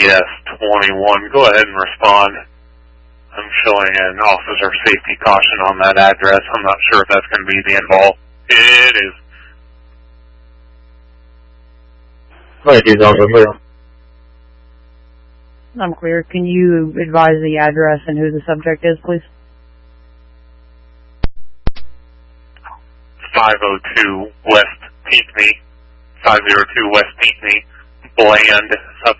CS21. Go ahead and respond. I'm showing an officer safety caution on that address. I'm not sure if that's going to be the involved. It is. I'm clear. Can you advise the address and who the subject is, please? 502 West Pinckney. 502 West Pinckney. Bland, subject.